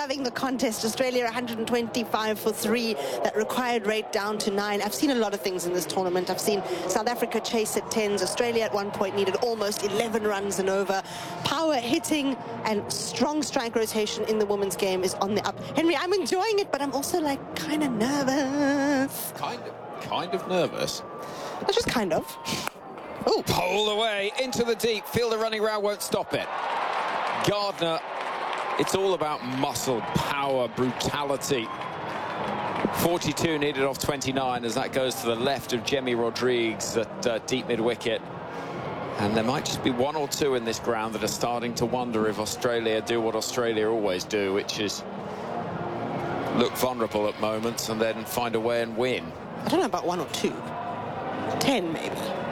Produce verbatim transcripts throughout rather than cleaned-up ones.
loving the contest. Australia one hundred twenty-five for three. That required rate down to nine. I've seen a lot of things in this tournament. I've seen South Africa chase at tens. Australia at one point needed almost eleven runs and over. Power hitting and strong strike rotation in the women's game is on the up. Henry, I'm enjoying it, but I'm also like kind of nervous. Kind of, kind of nervous. But just kind of. Oh, pulled away into the deep. Fielder running round won't stop it. Gardner, it's all about muscle, power, brutality. forty-two needed off twenty-nine as that goes to the left of Jemmy Rodrigues at uh, deep mid-wicket. And there might just be one or two in this ground that are starting to wonder if Australia do what Australia always do, which is look vulnerable at moments and then find a way and win. I don't know about one or two. Ten, maybe.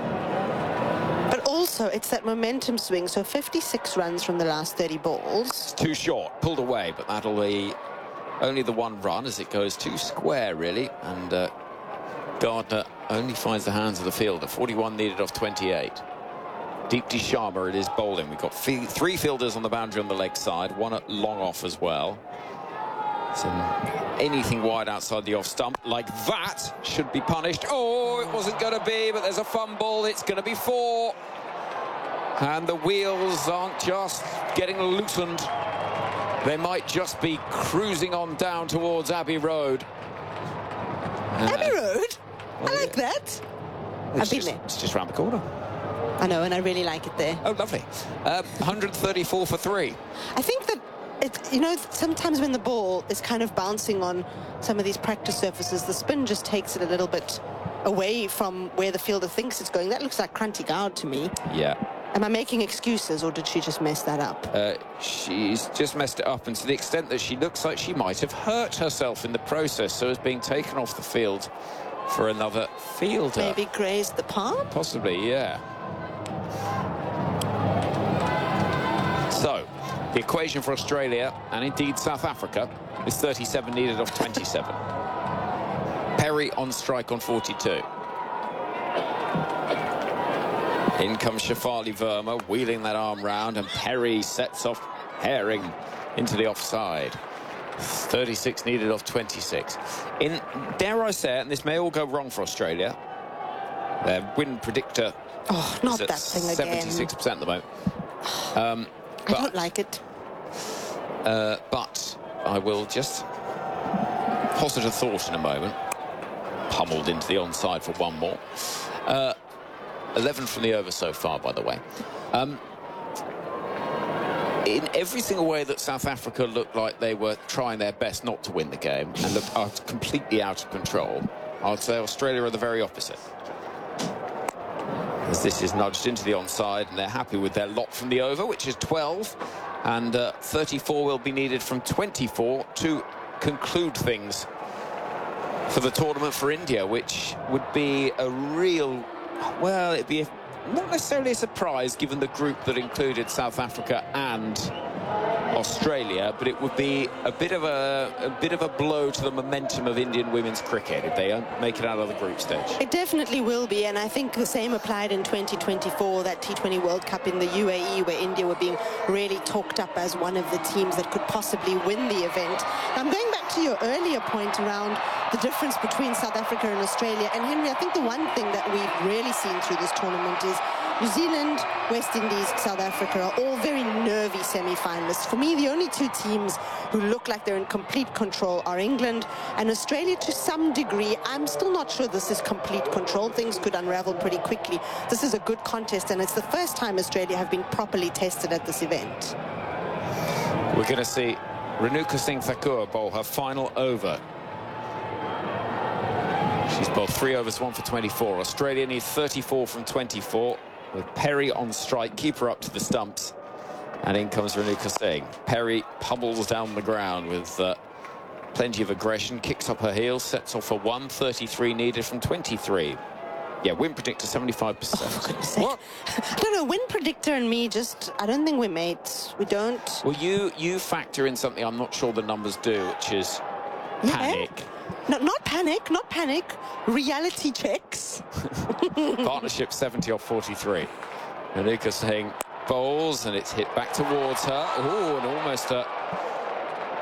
But also, it's that momentum swing. So fifty-six runs from the last thirty balls. It's too short. Pulled away, but that'll be only the one run as it goes too square, really. And uh, Gardner only finds the hands of the fielder. forty-one needed off twenty-eight. Deepti Sharma it is bowling. We've got three fielders on the boundary on the leg side, one at long off as well. So anything wide outside the off stump like that should be punished. Oh, it wasn't going to be, but there's a fumble. It's going to be four. And the wheels aren't just getting loosened. They might just be cruising on down towards Abbey Road. Abbey uh, Road? Well, I like yeah. that. I've been just, there. It's just round the corner. I know, and I really like it there. Oh, lovely. Um, one hundred thirty-four for three. I think that, it, you know, sometimes when the ball is kind of bouncing on some of these practice surfaces, the spin just takes it a little bit away from where the fielder thinks it's going. That looks like Kranti Goud to me. Yeah. Am I making excuses, or did she just mess that up? Uh, she's just messed it up, and to the extent that she looks like she might have hurt herself in the process, so is being taken off the field for another fielder. Maybe grazed the palm? Possibly, yeah. So, the equation for Australia, and indeed South Africa, is thirty-seven needed off twenty-seven. Perry on strike on forty-two. In comes Shafali Verma, wheeling that arm round, and Perry sets off Herring into the offside. thirty-six needed off twenty-six. In, dare I say it, and this may all go wrong for Australia, their win predictor oh, not is at that thing again. seventy-six percent at the moment. Um, I don't like it. Uh, but I will just posit a thought in a moment. Pummeled into the onside for one more. Uh, eleven from the over so far, by the way. Um, in every single way that South Africa looked like they were trying their best not to win the game and looked out, completely out of control, I'd say Australia are the very opposite. As this is nudged into the onside, and they're happy with their lot from the over, which is twelve, and uh, thirty-four will be needed from twenty-four to conclude things for the tournament for India, which would be a real, well, it'd be a, not necessarily a surprise given the group that included South Africa and Australia, but it would be a bit of a, a bit of a blow to the momentum of Indian women's cricket if they don't make it out of the group stage. It definitely will be, and I think the same applied in twenty twenty-four, that T twenty World Cup in the U A E, where India were being really talked up as one of the teams that could possibly win the event. I'm going back to your earlier point around the difference between South Africa and Australia, and Henry, I think the one thing that we've really seen through this tournament is New Zealand, West Indies, South Africa are all very nervy semi-finalists. For me, the only two teams who look like they're in complete control are England and Australia to some degree. I'm still not sure this is complete control. Things could unravel pretty quickly. This is a good contest, and it's the first time Australia have been properly tested at this event. We're going to see Renuka Singh Thakur bowl her final over. She's bowled three overs, one for twenty-four. Australia needs thirty-four from twenty-four. With Perry on strike, keeper up to the stumps, and in comes Renuka Singh. Perry pummels down the ground with uh, plenty of aggression, kicks up her heels, sets off for one. thirty-three needed from twenty-three. Yeah, win predictor seventy-five percent. Oh, for goodness sake. What? I don't know, win predictor and me just, I don't think we're mates. We don't. Well, you you factor in something I'm not sure the numbers do, which is yeah. panic. No, not panic, not panic. Reality checks. Partnership seventy off forty-three. Renuka Singh bowls, and it's hit back towards her. Oh, and almost a